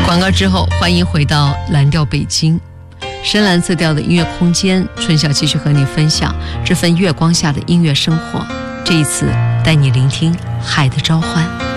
广告之后，欢迎回到蓝调北京，深蓝色调的音乐空间。春晓继续和你分享这份月光下的音乐生活，这一次带你聆听海的召唤。